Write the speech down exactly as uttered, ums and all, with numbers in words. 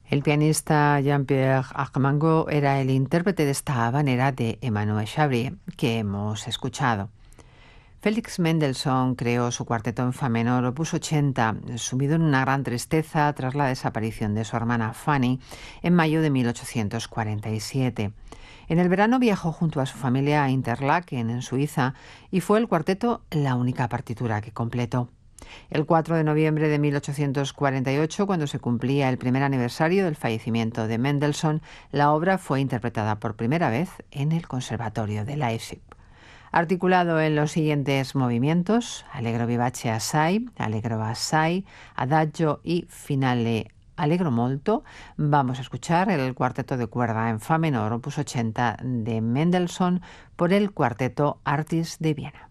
El pianista Jean-Pierre Armango era el intérprete de esta habanera de Emmanuel Chabrier que hemos escuchado. Félix Mendelssohn creó su cuarteto en fa menor opus ochenta, sumido en una gran tristeza tras la desaparición de su hermana Fanny en mayo de mil ochocientos cuarenta y siete. En el verano viajó junto a su familia a Interlaken, en Suiza, y fue el cuarteto la única partitura que completó. El cuatro de noviembre de mil ochocientos cuarenta y ocho, cuando se cumplía el primer aniversario del fallecimiento de Mendelssohn, la obra fue interpretada por primera vez en el Conservatorio de Leipzig. Articulado en los siguientes movimientos: Allegro vivace assai, Allegro assai, Adagio y Finale allegro molto, vamos a escuchar el cuarteto de cuerda en fa menor opus ochenta de Mendelssohn por el Cuarteto Artis de Viena.